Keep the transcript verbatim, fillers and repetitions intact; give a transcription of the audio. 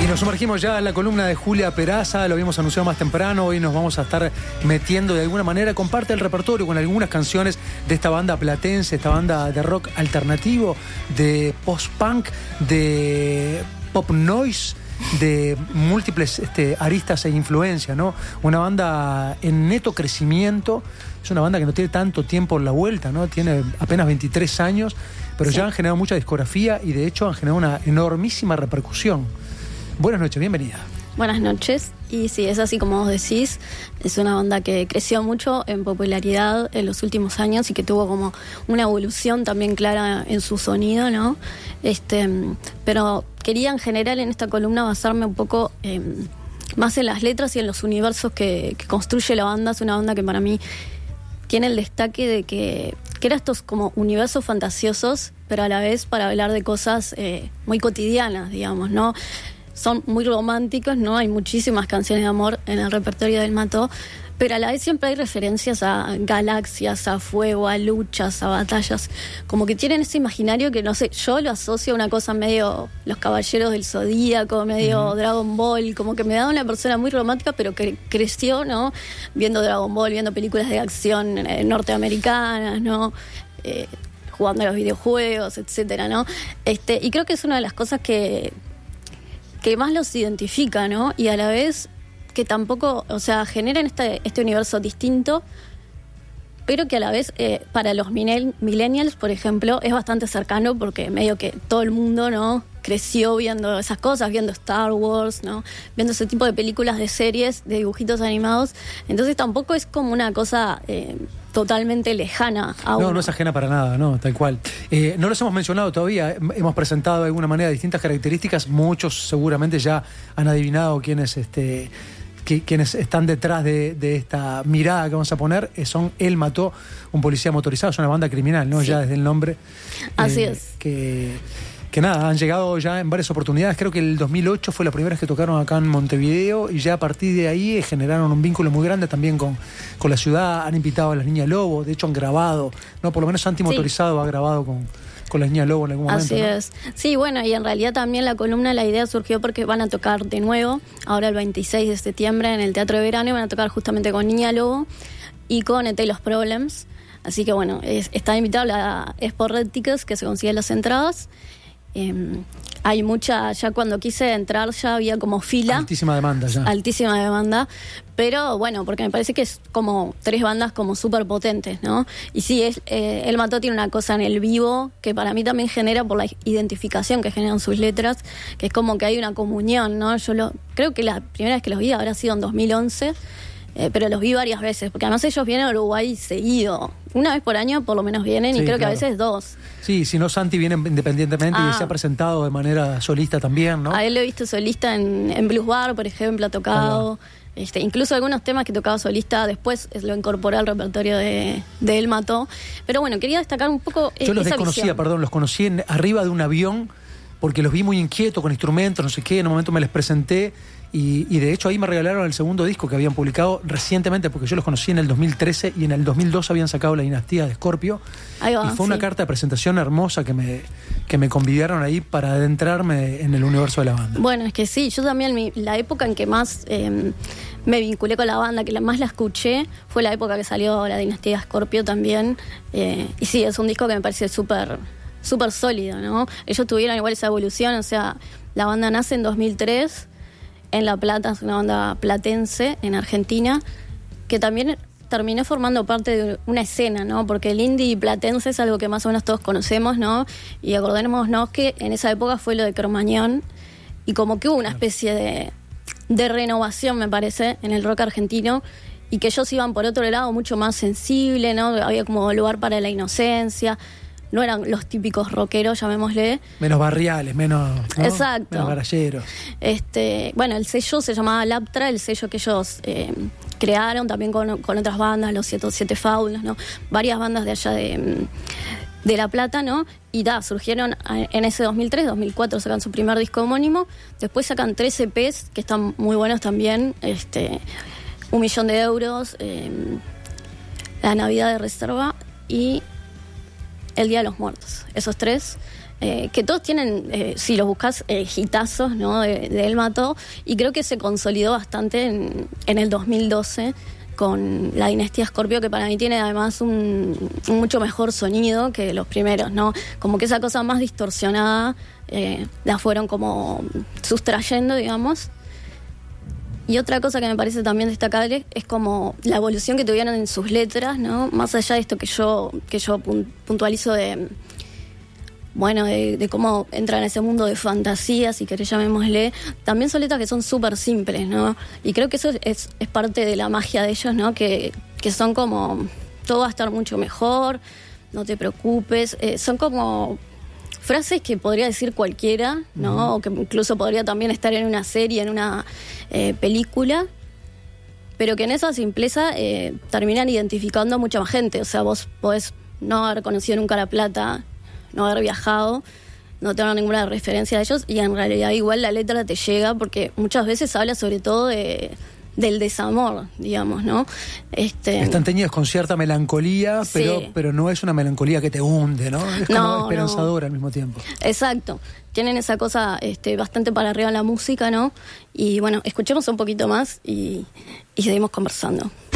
Nos sumergimos ya en la columna de Julia Peraza, lo habíamos anunciado más temprano. Hoy nos vamos a estar metiendo de alguna manera, comparte el repertorio con algunas canciones de esta banda platense, esta banda de rock alternativo, de post-punk, de pop noise, de múltiples este, aristas e influencias, ¿no? Una banda en neto crecimiento. Es una banda que no tiene tanto tiempo en la vuelta, ¿no? Tiene apenas veintitrés años, pero sí, ya han generado mucha discografía y de hecho han generado una enormísima repercusión. Buenas noches, bienvenida. Buenas noches, y sí, es así como vos decís, es una banda que creció mucho en popularidad en los últimos años y que tuvo como una evolución también clara en su sonido, ¿no? Este, pero quería en general en esta columna basarme un poco eh, más en las letras y en los universos que, que construye la banda. Es una banda que para mí tiene el destaque de que crea estos como universos fantasiosos, pero a la vez para hablar de cosas eh, muy cotidianas, digamos, ¿no? Son muy románticos, ¿no? Hay muchísimas canciones de amor en el repertorio del Mató, pero a la vez siempre hay referencias a galaxias, a fuego, a luchas, a batallas. Como que tienen ese imaginario que, no sé, yo lo asocio a una cosa medio Los Caballeros del Zodíaco, medio uh-huh. Dragon Ball, como que me da una persona muy romántica, pero que creció, ¿no? Viendo Dragon Ball, viendo películas de acción eh, norteamericanas, ¿no? Eh, jugando a los videojuegos, etcétera, ¿no? Este, y creo que es una de las cosas que... que más los identifica, ¿no? Y a la vez que tampoco, o sea, generan este, este universo distinto, pero que a la vez eh, para los millennials, por ejemplo, es bastante cercano porque medio que todo el mundo, ¿no? Creció viendo esas cosas, viendo Star Wars, ¿no? Viendo ese tipo de películas, de series, de dibujitos animados. Entonces tampoco es como una cosa eh, totalmente lejana a No, uno. no es ajena para nada, no, tal cual. Eh, no los hemos mencionado todavía, hemos presentado de alguna manera distintas características. Muchos seguramente ya han adivinado quiénes, este, que, quienes están detrás de, de esta mirada que vamos a poner. Eh, son El Mató, un policía motorizado, es una banda criminal, ¿no? Sí. Ya desde el nombre. Así eh, es. Que... Que nada, han llegado ya en varias oportunidades. Creo que el dos mil ocho fue la primera vez que tocaron acá en Montevideo y ya a partir de ahí generaron un vínculo muy grande también con, con la ciudad. Han invitado a las Niñas Lobo, de hecho han grabado, no, por lo menos Santi Motorizado sí. ha grabado con, con las Niñas Lobo en algún momento. Así ¿no? es. Sí, bueno, y en realidad también la columna, la idea surgió porque van a tocar de nuevo, ahora el veintiséis de septiembre en el Teatro de Verano, y van a tocar justamente con Niña Lobo y con E T Los Problems. Así que bueno, es, está invitado la Expo Red Tickets, que se consiguen las entradas. Eh, hay mucha, ya cuando quise entrar ya había como fila. Altísima demanda ya. Altísima demanda, pero bueno, porque me parece que es como tres bandas como súper potentes, ¿no? Y sí, es, eh, El Mató tiene una cosa en el vivo que para mí también genera por la identificación que generan sus letras, que es como que hay una comunión, ¿no? Yo lo, creo que la primera vez que los vi habrá sido en dos mil once, eh, pero los vi varias veces, porque además ellos vienen a Uruguay seguido. Una vez por año por lo menos vienen, sí, y creo claro. que a veces dos. Sí, si no, Santi viene independientemente ah. y se ha presentado de manera solista también, ¿no? A él lo he visto solista en, en Blues Bar, por ejemplo, ha tocado. Ah, este, incluso algunos temas que tocaba solista después lo incorporé al repertorio de, de El Mató. Pero bueno, quería destacar un poco Yo los esa desconocía, visión. perdón, los conocí en, arriba de un avión porque los vi muy inquietos con instrumentos, no sé qué. En un momento me les presenté y, y de hecho ahí me regalaron el segundo disco que habían publicado recientemente, porque yo los conocí en el dos mil trece y en el dos mil dos habían sacado La Dinastía de Scorpio. Ahí va, y fue sí. una carta de presentación hermosa que me, que me convidaron ahí para adentrarme en el universo de la banda. Bueno, es que sí, yo también mi, la época en que más eh, me vinculé con la banda, que la más la escuché, fue la época que salió La Dinastía de Scorpio también. Eh, y sí, es un disco que me parece súper súper sólido, ¿no? Ellos tuvieron igual esa evolución, o sea, la banda nace en dos mil tres en La Plata, es una banda platense en Argentina, que también terminó formando parte de una escena, ¿no? Porque el indie platense es algo que más o menos todos conocemos, ¿no? Y acordémonos que en esa época fue lo de Cromañón, y como que hubo una especie de, de renovación, me parece, en el rock argentino, y que ellos iban por otro lado mucho más sensible, ¿no? Había como lugar para la inocencia. No eran los típicos rockeros, llamémosle. Menos barriales, menos... ¿no? Exacto. Menos garalleros. Este, bueno, el sello se llamaba Laptra, el sello que ellos eh, crearon también con, con otras bandas, los Siete, Siete Faunos, ¿no? Varias bandas de allá de, de La Plata, ¿no? Y da, surgieron en ese dos mil tres, dos mil cuatro sacan su primer disco homónimo, después sacan tres E Pes, que están muy buenos también, este, Un Millón de Euros, eh, La Navidad de Reserva y El Día de los Muertos. Esos tres eh, que todos tienen, eh, si los buscas, eh, hitazos, ¿no? De, de El Mató, y creo que se consolidó bastante en, en el dos mil doce con la dinastía Scorpio, que para mí tiene además un, un mucho mejor sonido que los primeros, ¿no? Como que esa cosa más distorsionada eh, la fueron como sustrayendo, digamos. Y otra cosa que me parece también destacable es como la evolución que tuvieron en sus letras, ¿no? Más allá de esto que yo, que yo puntualizo de... bueno, de, de cómo entran en ese mundo de fantasía, si querés llamémosle, también son letras que son súper simples, ¿no? Y creo que eso es, es parte de la magia de ellos, ¿no? Que, que son como, todo va a estar mucho mejor, no te preocupes, eh, son como frases que podría decir cualquiera, ¿no? Uh-huh. O que incluso podría también estar en una serie, en una eh, película, pero que en esa simpleza eh, terminan identificando a mucha más gente. O sea, vos podés no haber conocido nunca La Plata, no haber viajado, no tener ninguna referencia de ellos, y en realidad igual la letra te llega porque muchas veces habla sobre todo de, del desamor, digamos, ¿no? Este, Están teñidos con cierta melancolía, sí. pero, pero no es una melancolía que te hunde, ¿no? Es como no, esperanzadora no. al mismo tiempo. Exacto. Tienen esa cosa este, bastante para arriba en la música, ¿no? Y bueno, escuchemos un poquito más y, y seguimos conversando.